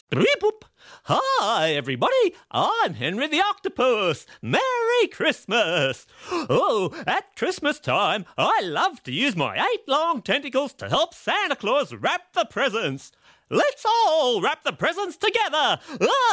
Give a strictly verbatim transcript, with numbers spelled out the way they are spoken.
Beep-boop. Hi, everybody. I'm Henry the Octopus. Merry Christmas. Oh, at Christmas time, I love to use my eight long tentacles to help Santa Claus wrap the presents. Let's all wrap the presents together. Ah!